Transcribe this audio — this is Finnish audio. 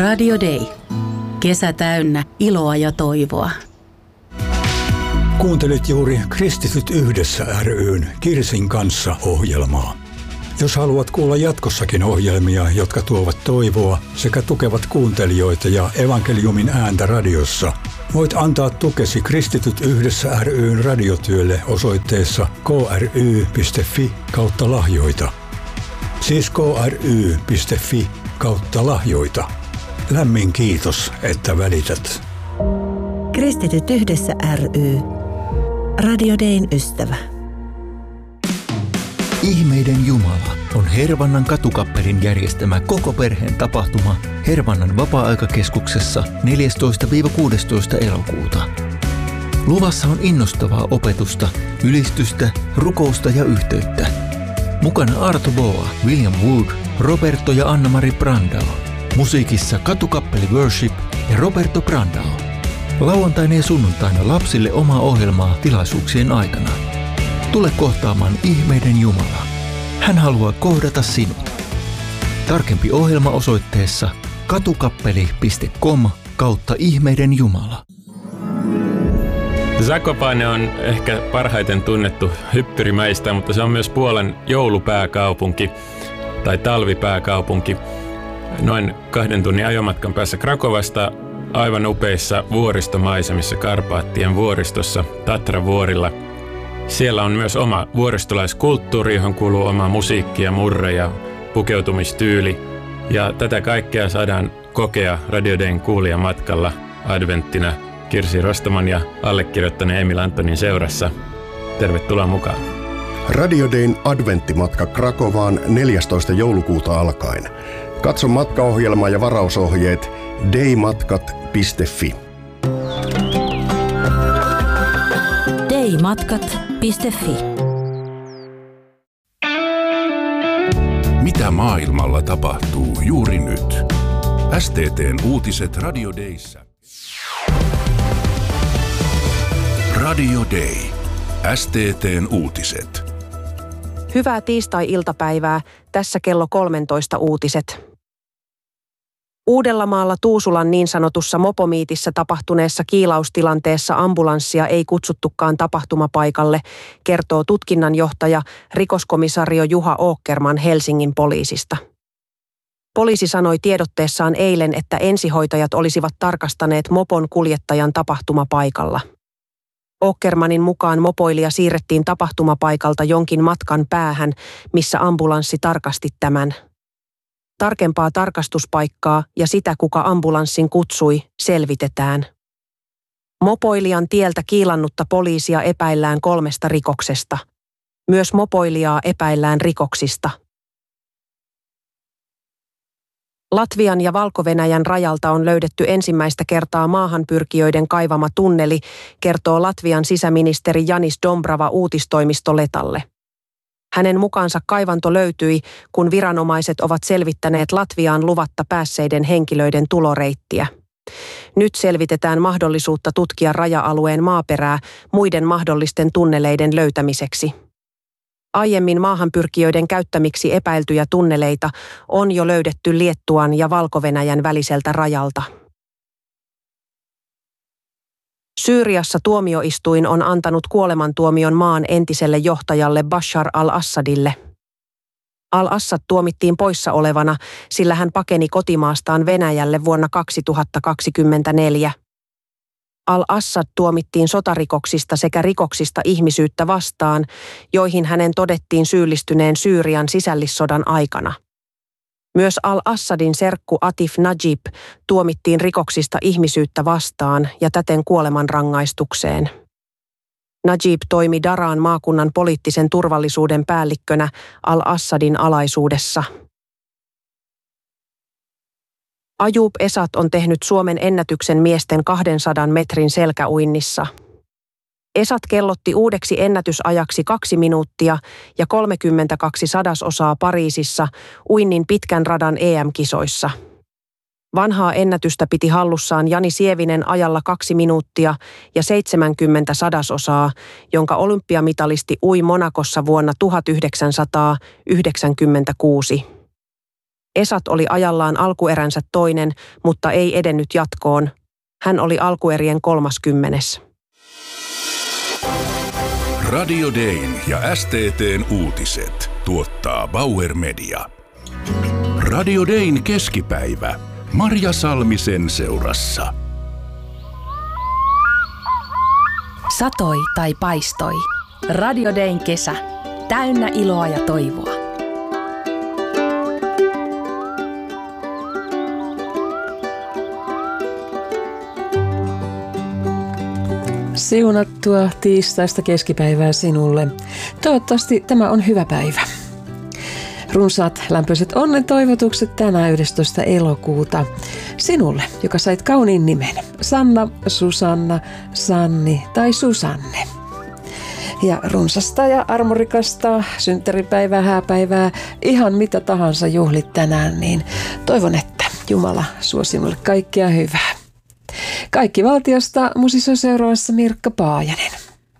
Radio Day. Kesä täynnä iloa ja toivoa. Kuuntelit juuri Kristityt yhdessä ry:n Kirsin kanssa -ohjelmaa. Jos haluat kuulla jatkossakin ohjelmia, jotka tuovat toivoa sekä tukevat kuuntelijoita ja evankeliumin ääntä radiossa, voit antaa tukesi Kristityt yhdessä ry:n radiotyölle osoitteessa kry.fi/lahjoita. Siis kry.fi/lahjoita. Lämmin kiitos, että välität. Kristityt yhdessä ry. Radio Dayn ystävä. Ihmeiden Jumala on Hervannan katukappelin järjestämä koko perheen tapahtuma Hervannan vapaa-aikakeskuksessa 14-16 elokuuta. Luvassa on innostavaa opetusta, ylistystä, rukousta ja yhteyttä. Mukana Arto Boa, William Wood, Roberto ja Anna-Mari Brandao. Musiikissa katukappeli Worship ja Roberto Brandao. Lauantaina ja sunnuntaina lapsille omaa ohjelmaa tilaisuuksien aikana. Tule kohtaamaan Ihmeiden Jumala. Hän haluaa kohdata sinut. Tarkempi ohjelma osoitteessa katukappeli.com/Ihmeiden Jumala. Zakopane on ehkä parhaiten tunnettu hyppyrimäistä, mutta se on myös Puolan joulupääkaupunki tai talvipääkaupunki. Noin 2 tunnin ajomatkan päässä Krakovasta, aivan upeissa vuoristomaisemissa Karpaattien vuoristossa Tatravuorilla. Siellä on myös oma vuoristolaiskulttuuri, johon kuuluu oma musiikki ja murre ja pukeutumistyyli. Ja tätä kaikkea saadaan kokea Radio Dayn kuulijamatkalla adventtina Kirsi Rostaman ja allekirjoittaneen Emil Antonin seurassa. Tervetuloa mukaan. Radio Dayn adventtimatka Krakovaan 14. joulukuuta alkaen. Katso matkaohjelma ja varausohjeet daymatkat.fi. daymatkat.fi. Mitä maailmalla tapahtuu juuri nyt? STT:n uutiset Radio Dayssä. Radio Day. STT:n uutiset. Hyvää tiistai-iltapäivää. Tässä kello 13 uutiset. Uudellamaalla Tuusulan niin sanotussa mopomiitissä tapahtuneessa kiilaustilanteessa ambulanssia ei kutsuttukaan tapahtumapaikalle, kertoo tutkinnanjohtaja rikoskomisario Juha Åkerman Helsingin poliisista. Poliisi sanoi tiedotteessaan eilen, että ensihoitajat olisivat tarkastaneet mopon kuljettajan tapahtumapaikalla. Åkermanin mukaan mopoilija siirrettiin tapahtumapaikalta jonkin matkan päähän, missä ambulanssi tarkasti tämän. Tarkempaa tarkastuspaikkaa ja sitä, kuka ambulanssin kutsui, selvitetään. Mopoilijan tieltä kiilannutta poliisia epäillään 3 rikoksesta. Myös mopoilijaa epäillään rikoksista. Latvian ja Valko-Venäjän rajalta on löydetty ensimmäistä kertaa maahanpyrkijöiden kaivama tunneli, kertoo Latvian sisäministeri Janis Dombrava uutistoimisto Letalle. Hänen mukaansa kaivanto löytyi, kun viranomaiset ovat selvittäneet Latviaan luvatta päässeiden henkilöiden tuloreittiä. Nyt selvitetään mahdollisuutta tutkia raja-alueen maaperää muiden mahdollisten tunneleiden löytämiseksi. Aiemmin maahanpyrkijöiden käyttämiksi epäiltyjä tunneleita on jo löydetty Liettuan ja Valko-Venäjän väliseltä rajalta. Syyriassa tuomioistuin on antanut kuolemantuomion maan entiselle johtajalle Bashar al-Assadille. Al-Assad tuomittiin poissa olevana, sillä hän pakeni kotimaastaan Venäjälle vuonna 2024. Al-Assad tuomittiin sotarikoksista sekä rikoksista ihmisyyttä vastaan, joihin hänen todettiin syyllistyneen Syyrian sisällissodan aikana. Myös al-Assadin serkku Atif Najib tuomittiin rikoksista ihmisyyttä vastaan ja täten kuolemanrangaistukseen. Najib toimi Daraan maakunnan poliittisen turvallisuuden päällikkönä al-Assadin alaisuudessa. Ayub Esat on tehnyt Suomen ennätyksen miesten 200 metrin selkäuinnissa. Esat kellotti uudeksi ennätysajaksi 2 minuuttia ja 32 sadasosaa Pariisissa uinnin pitkän radan EM-kisoissa. Vanhaa ennätystä piti hallussaan Jani Sievinen ajalla 2 minuuttia ja 70 sadasosaa, jonka olympiamitalisti ui Monacossa vuonna 1996. Esat oli ajallaan alkueränsä toinen, mutta ei edennyt jatkoon. Hän oli alkuerien 30. Radio Dayn ja STT:n uutiset tuottaa Bauer Media. Radio Dayn keskipäivä. Marja Salmisen seurassa. Satoi tai paistoi. Radio Dayn kesä. Täynnä iloa ja toivoa. Siunattua tiistaista keskipäivää sinulle. Toivottavasti tämä on hyvä päivä. Runsaat lämpöiset onnentoivotukset tänään 11. elokuuta sinulle, joka sait kauniin nimen. Sanna, Susanna, Sanni tai Susanne. Ja runsasta ja armorikasta synttäripäivää, hääpäivää, ihan mitä tahansa juhlit tänään, niin toivon, että Jumala suo sinulle kaikkea hyvää. Kaikki valtiosta musisoi seuraavassa Mirkka Paajanen.